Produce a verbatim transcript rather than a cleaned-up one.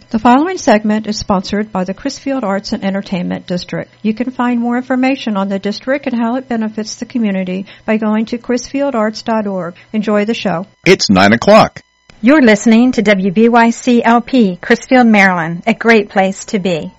The following segment is sponsored by the Crisfield Arts and Entertainment District. You can find more information on the district and how it benefits the community by going to crisfield arts dot org. Enjoy the show. It's nine o'clock. You're listening to W B Y C L P, Crisfield, Maryland, a great place to be.